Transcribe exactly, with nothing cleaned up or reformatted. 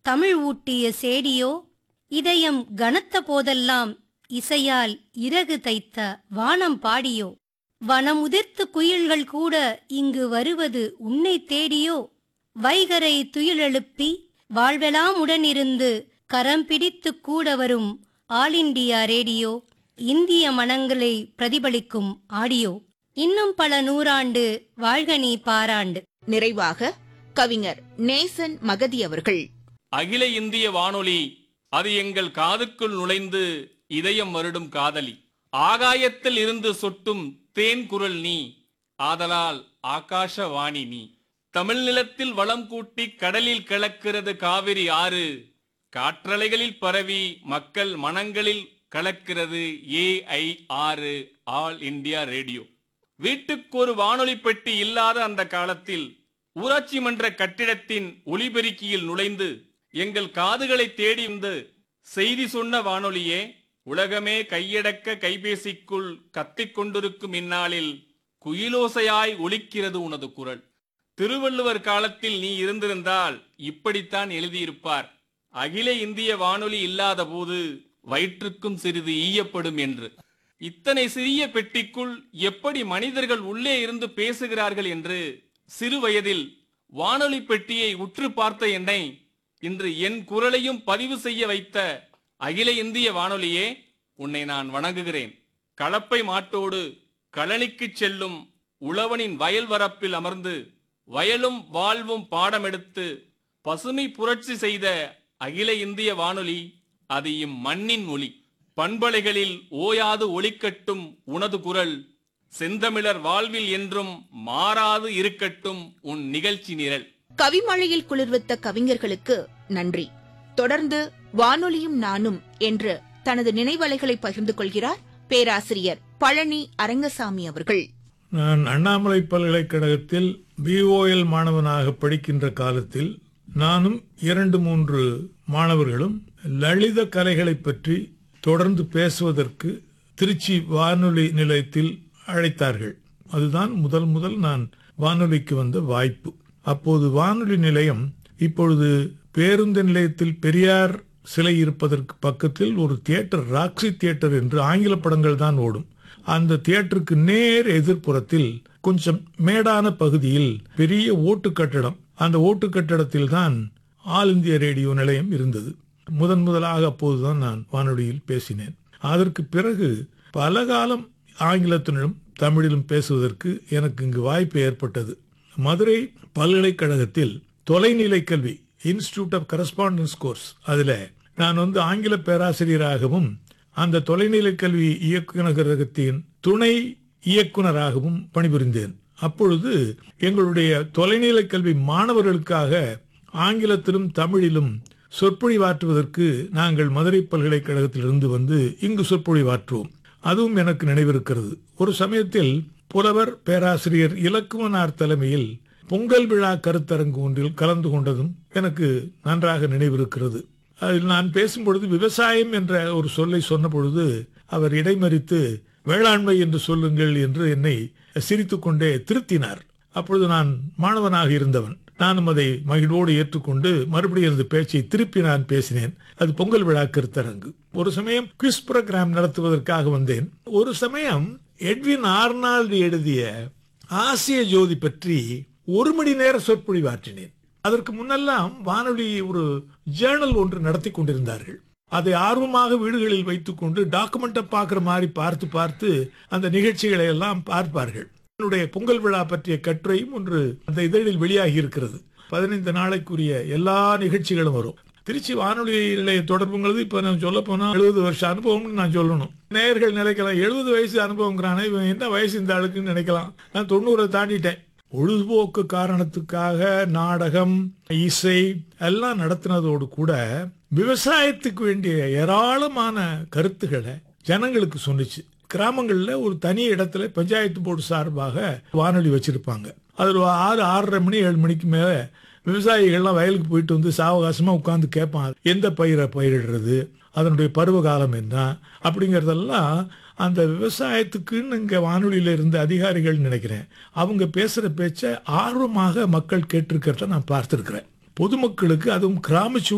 தமிழ் ஊட்டிய சேடியோ, இதயம் கனத்த போதெல்லாம் இசையால் இறகு தைத்த வானம் பாடியோ, வனமுதிர்த்து குயில்கள் கூட இங்கு வருவது உன்னை தேடியோ, வைகரை துயிலெழுப்பி வாழ்வெலாம் உடனிருந்து கரம் பிடித்து கூட வரும் ஆல் இண்டியா ரேடியோ, இந்திய மனங்களை பிரதிபலிக்கும் ஆடியோ. இன்னும் பல நூறாண்டு வாழ்க நீ பாராண்டு. நிறைவாக கவிஞர் நேசன் மகதி அவர்கள். அகில இந்திய வானொலி அது எங்கள் காதுக்குள் நுழைந்து இதயம் வருடும் காதலி. ஆகாயத்தில் இருந்து சொட்டும் தேன் குரல் நீ, ஆதலால் ஆகாஷவாணி நீ. தமிழ் நிலத்தில் வளம் கூட்டி கடலில் கலக்கிறது காவிரி ஆறு, காற்றலைகளில் பரவி மக்கள் மனங்களில் கலக்கிறது ஏ ஐ ஆறு ஆல் இண்டியா ரேடியோ. வீட்டுக்கு ஒரு வானொலி பெட்டி இல்லாத அந்த காலத்தில் ஊராட்சி மன்ற கட்டிடத்தின் ஒலிபெருக்கியில் நுழைந்து எங்கள் காதுகளை தேடி வந்து செய்தி சொன்ன வானொலியே, உலகமே கையடக்க கைபேசிக்குள் கத்திக் கொண்டிருக்கும் இந்நாளில் குயிலோசையாய் ஒலிக்கிறது உனது குரல். திருவள்ளுவர் காலத்தில் நீ இருந்திருந்தால் இப்படித்தான் எழுதியிருப்பார், அகில இந்திய வானொலி இல்லாத போது வயிற்றுக்கும் சிறிது ஈயப்படும் என்று. இத்தனை சிறிய பெட்டிக்குள் எப்படி மனிதர்கள் உள்ளே இருந்து பேசுகிறார்கள் என்று சிறு வயதில் வானொலி பெட்டியை உற்று பார்த்த என்னை இன்று என் குரலையும் பதிவு செய்ய வைத்த அகில இந்திய வானொலியே, உன்னை நான் வணங்குகிறேன். கலப்பை மாட்டோடு கழனிக்கு செல்லும் உழவனின் வயல் வரப்பில் அமர்ந்து வயலும் வாழ்வும் பாடமெடுத்து பசுமை புரட்சி செய்த அகில இந்திய வானொலி அது இம் மண்ணின் ஒலி. பண்பலைகளில் ஓயாது ஒலிக்கட்டும் உனது குரல், செந்தமிழர் வாழ்வில் என்றும் மாறாது இருக்கட்டும் உன் நிகழ்ச்சி நிரல். கவிமழையில் குளிர்வித்த கவிஞர்களுக்கு நன்றி. தொடர்ந்து வானொலியும் நானும் என்று தனது நினைவலைகளை பகிர்ந்து கொள்கிறார் பேராசிரியர் பழனி அரங்கசாமி அவர்கள். நான் அண்ணாமலை பல்கலைக்கழகத்தில் பிஓஎல் மாணவனாக படிக்கின்ற காலத்தில் நானும் இரண்டு மூன்று மாணவர்களும் லலித கலைகளை பற்றி தொடர்ந்து பேசுவதற்கு திருச்சி வானொலி நிலையத்தில் அழைத்தார்கள். அதுதான் முதல் முதல் நான் வானொலிக்கு வந்த வாய்ப்பு. அப்போது வானொலி நிலையம் இப்பொழுது பேருந்து நிலையத்தில் பெரியார் சிலை இருப்பதற்கு பக்கத்தில் ஒரு தியேட்டர், ராக்ஸி தியேட்டர் என்று ஆங்கில படங்கள் தான் ஓடும். அந்த தியேட்டருக்கு நேர் எதிர்ப்புறத்தில் கொஞ்சம் மேடான பகுதியில் பெரிய ஓட்டு கட்டடம், அந்த ஓட்டு கட்டடத்தில் தான் ஆல் இந்தியா ரேடியோ நிலையம் இருந்தது. முதன் முதலாக அப்போதுதான் நான் வானொலியில் பேசினேன். அதற்கு பிறகு பல காலம் ஆங்கிலத்திலும் தமிழிலும் பேசுவதற்கு எனக்கு இங்கு வாய்ப்பு ஏற்பட்டது. மதுரை பல்கலைக்கழகத்தில் தொலைநிலை கல்வி இன்ஸ்டிடியூட் ஆஃப் கரஸ்பாண்டன்ஸ் கோர்ஸ், அதில் நான் வந்து ஆங்கில பேராசிரியராகவும் அந்த தொலைநிலை கல்வி இயக்குநரகத்தின் துணை இயக்குநராகவும் பணிபுரிந்தேன். அப்பொழுது எங்களுடைய தொலைநிலை கல்வி மாணவர்களுக்காக ஆங்கிலத்திலும் தமிழிலும் சொற்பொழிவாற்றுவதற்கு நாங்கள் மதுரை பல்கலைக்கழகத்திலிருந்து வந்து இங்கு சொற்பொழிவாற்றுவோம். அதுவும் எனக்கு நினைவிருக்கிறது. ஒரு சமயத்தில் புலவர் பேராசிரியர் இலக்குவனார் தலைமையில் பொங்கல் விழா கருத்தரங்கு ஒன்றில் கலந்து கொண்டதும் எனக்கு நன்றாக நினைவிருக்கிறது. அதில் நான் பேசும்பொழுது விவசாயம் என்ற ஒரு சொல்லை சொன்ன பொழுது அவர் இடைமறித்து வேளாண்மை என்று சொல்லுங்கள் என்று என்னை சிரித்துக்கொண்டே திருத்தினார். அப்பொழுது நான் மாணவனாக இருந்தவன். நானும் அதை மகிழ்வோடு ஏற்றுக்கொண்டு மறுபடியும் அந்த பேச்சை திருப்பி நான் பேசினேன். அது பொங்கல் விழா கருத்தரங்கு. ஒரு சமயம் குவிஸ் புரோகிராம் நடத்துவதற்காக வந்தேன். ஒரு சமயம் எட்வின் ஆர்னால்டு எழுதிய ஆசிய ஜோதி பற்றி ஒரு மணி நேர சொற்பொழிவாற்றினேன். அதற்கு முன்னெல்லாம் வானொலி ஒரு ஜேர்னல் ஒன்று நடத்தி கொண்டிருந்தார்கள். அதை ஆர்வமாக வீடுகளில் வைத்துக் கொண்டு டாக்குமெண்ட்டை பார்க்கிற மாதிரி பார்த்து பார்த்து அந்த நிகழ்ச்சிகளை எல்லாம் பார்ப்பார்கள். என்னுடைய பொங்கல் விழா பற்றிய கட்டுரையும் ஒன்று அந்த இதழில் வெளியாகி இருக்கிறது. பதினைந்து நாளைக்குரிய எல்லா நிகழ்ச்சிகளும் வரும். திருச்சி வானொலி நிலைய தொடர்புங்கிறது இப்ப நான் சொல்ல போனா எழுபது வருஷம் அனுபவம்னு நான் சொல்லணும். நேயர்கள் நினைக்கலாம் எழுபது வயசு அனுபவங்கிறானே, இவன் என்ன வயசு இந்த ஆளுக்குன்னு நினைக்கலாம். நான் தொண்ணூறை தாண்டிட்டேன். பொழுதுபோக்கு காரணத்துக்காக நாடகம், இசை எல்லாம் நடத்தினதோடு கூட விவசாயத்துக்கு வேண்டிய ஏராளமான கருத்துக்களை ஜனங்களுக்கு சொன்னிச்சு. கிராமங்கள்ல ஒரு தனி இடத்துல பஞ்சாயத்து போர்டு சார்பாக வானொலி வச்சிருப்பாங்க. அதுல ஆறு ஆறரை மணி ஏழு மணிக்கு மேல விவசாயிகள்லாம் வயலுக்கு போயிட்டு வந்து சாவகாசமா உட்கார்ந்து கேட்பாங்க, எந்த பயிரை பயிரிடுறது, அதனுடைய பருவ காலம் என்ன அப்படிங்கறதெல்லாம் அந்த விவசாயத்துக்குன்னு இங்க வானொலியில இருந்த அதிகாரிகள் நினைக்கிறேன் அவங்க பேசுற பேச்ச ஆர்வமாக மக்கள் கேட்டிருக்கிறத நான் பார்த்திருக்கிறேன். பொதுமக்களுக்கு, அதுவும் கிராம